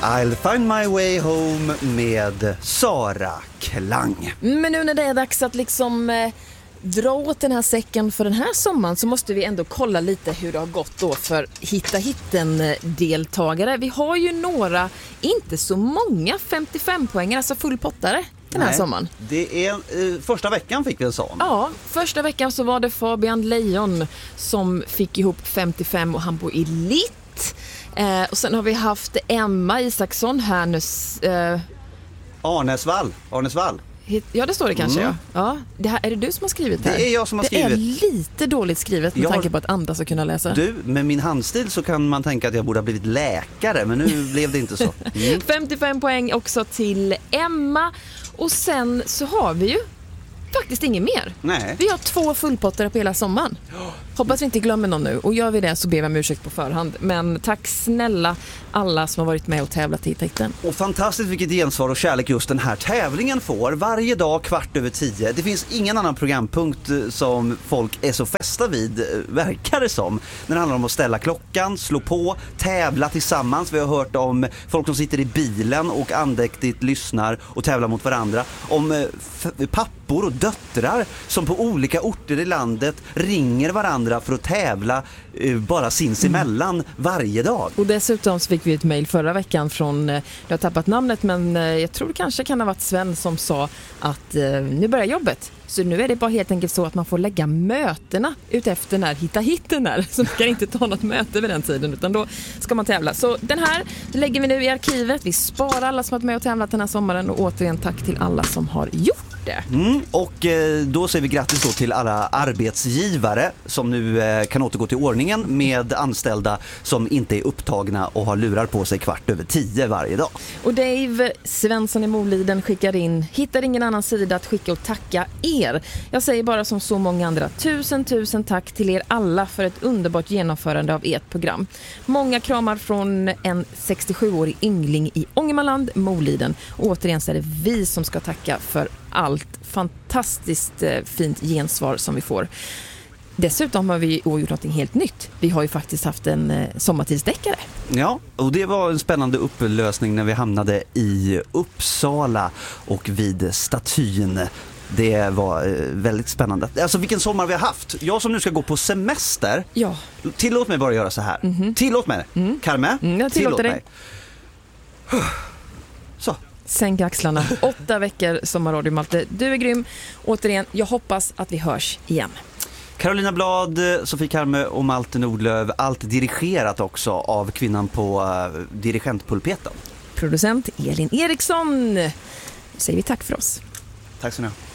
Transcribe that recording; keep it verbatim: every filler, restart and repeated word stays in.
I'll find my way home med Sara Klang. Men nu när det är dags att liksom eh, dra åt den här säcken för den här sommaren, så måste vi ändå kolla lite hur det har gått då för Hitta Hitten-deltagare. Vi har ju några, inte så många femtiofem poängare, alltså fullpottare den här Nej, sommaren. Det är, eh, första veckan fick vi en sån. Ja, första veckan så var det Fabian Lejon som fick ihop femtiofem och han bor i Litt. Eh, och sen har vi haft Emma Isaksson här nu. Eh, Arnäsvall. Arnäsvall. Ja, det står det kanske. Mm. Ja. Ja, det här, är det du som har skrivit det här? Det är jag som har det skrivit. Det är lite dåligt skrivet med jag... tanke på att andra ska kunna läsa. Du, med min handstil så kan man tänka att jag borde ha blivit läkare, men nu blev det inte så. Mm. femtiofem poäng också till Emma. Och sen så har vi ju faktiskt inget mer. Nej. Vi har två fullpottare på hela sommaren. Hoppas vi inte glömmer någon nu. Och gör vi det så ber vi om ursäkt på förhand. Men tack snälla alla som har varit med och tävlat i Hitta Hitten. Och fantastiskt vilket gensvar och kärlek just den här tävlingen får. Varje dag kvart över tio. Det finns ingen annan programpunkt som folk är så fästa vid, verkar det som. När det handlar om att ställa klockan, slå på, tävla tillsammans. Vi har hört om folk som sitter i bilen och andäktigt lyssnar och tävlar mot varandra. Om f- pappor och döttrar som på olika orter i landet ringer varandra för att tävla uh, bara sinsemellan mm. varje dag. Och dessutom så fick vi ett mejl förra veckan från, jag har tappat namnet, men jag tror det kanske kan ha varit Sven som sa att uh, nu börjar jobbet. Så nu är det bara helt enkelt så att man får lägga mötena ut efter när Hitta Hitten är. Så man kan inte ta något möte vid den tiden, utan då ska man tävla. Så den här lägger vi nu i arkivet. Vi sparar alla som har varit med och tävlat den här sommaren. Och återigen tack till alla som har gjort det. Mm, och eh, då säger vi grattis då till alla arbetsgivare som nu eh, kan återgå till ordningen med anställda som inte är upptagna och har lurar på sig kvart över tio varje dag. Och Dave Svensson i Moliden skickar in: hittar ingen annan sida att skicka och tacka er. Jag säger bara som så många andra, tusen tusen tack till er alla för ett underbart genomförande av ert program. Många kramar från en sextiosjuårig yngling i Ångermanland, Moliden. Och återigen så är det vi som ska tacka för allt fantastiskt eh, fint gensvar som vi får. Dessutom har vi gjort något helt nytt. Vi har ju faktiskt haft en eh, sommartidsdeckare. Ja, och det var en spännande upplösning när vi hamnade i Uppsala och vid statyn. Det var eh, väldigt spännande. Alltså vilken sommar vi har haft. Jag som nu ska gå på semester. Ja. Tillåt mig bara göra så här. Mm-hmm. Tillåt mig. Mm. Carme. Mm, jag tillåter tillåt dig. Så. Sänk axlarna. Åtta veckor sommarradio, Malte. Du är grym. Återigen, jag hoppas att vi hörs igen. Carolina Blad, Sofie Karme och Malte Nordlöv. Allt dirigerat också av kvinnan på uh, dirigentpulpeten. Producent Elin Eriksson. Nu säger vi tack för oss. Tack så mycket.